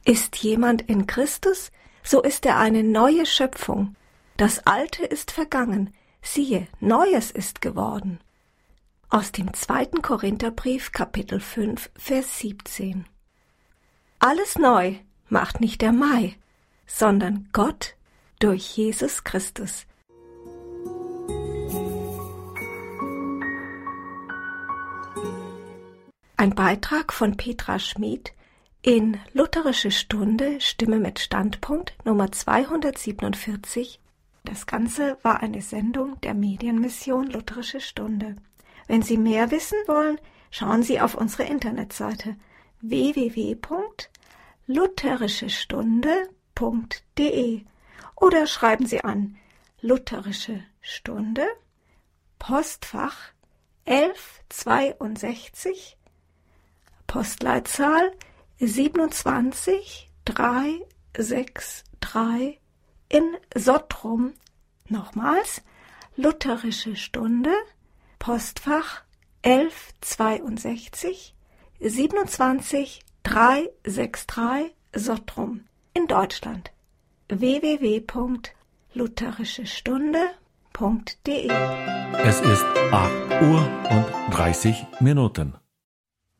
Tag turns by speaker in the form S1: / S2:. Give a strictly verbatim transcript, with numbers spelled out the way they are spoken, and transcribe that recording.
S1: Ist jemand in Christus, so ist er eine neue Schöpfung. Das Alte ist vergangen, siehe, Neues ist geworden. Aus dem zweiten Korintherbrief, Kapitel fünf, Vers siebzehn. Alles neu macht nicht der Mai, sondern Gott durch Jesus Christus. Ein Beitrag von Petra Schmid in Lutherische Stunde, Stimme mit Standpunkt Nummer zweihundertsiebenundvierzig. Das Ganze war eine Sendung der Medienmission Lutherische Stunde. Wenn Sie mehr wissen wollen, schauen Sie auf unsere Internetseite w w w punkt lutherische stunde punkt d e oder schreiben Sie an Lutherische Stunde, Postfach elf zweiundsechzig, Postleitzahl siebenundzwanzig dreihundertdreiundsechzig in Sottrum. Nochmals, Lutherische Stunde, Postfach elf zweiundsechzig, siebenundzwanzig dreihundertdreiundsechzig Sottrum in Deutschland. w w w punkt lutherische stunde punkt d e.
S2: Es ist acht Uhr und dreißig Minuten.